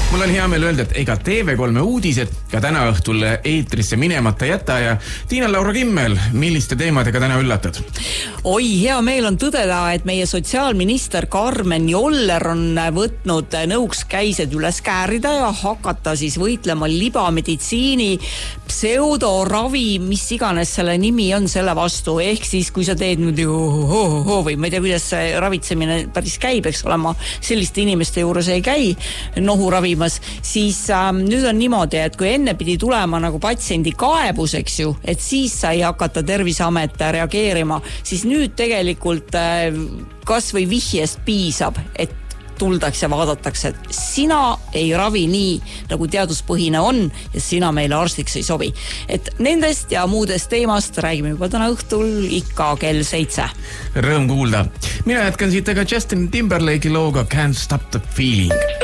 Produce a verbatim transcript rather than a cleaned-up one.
Mul on hea meel öelda, et ega T V kolme uudised ka täna õhtul eetrisse minemata jäta ja Tiina-Laura Kimmel, milliste teemadega täna üllatad? Oi, hea meel on tõdeda, et meie sotsiaalminister Karmen Joller on võtnud nõuks käised üles käärida ja hakata siis võitlema libameditsiini, pseudoravi, mis iganes selle nimi on selle vastu. Ehk siis, kui sa teed nüüd ju ho, ho, ho, või ma ei tea, kuidas see ravitsemine päris käib, eks olema, selliste inimeste juures ei käi nohu ravimas, siis ähm, nüüd on niimoodi, et kui enne pidi tulema nagu patsiendi kaebus, eks ju, et siis sai hakata Terviseamet reageerima, siis nüüd tegelikult äh, kas või vihjest piisab, et tuldakse ja vaadatakse, et sina ei ravi nii, nagu teaduspõhine on ja sina meile arstiks ei sobi. Et nendest ja muudest teemast räägime juba täna õhtul ikka kell seitse. Rõõm kuulda. Mina jätkan siit aga Justin Timberlake'i looga Can't Stop the Feeling.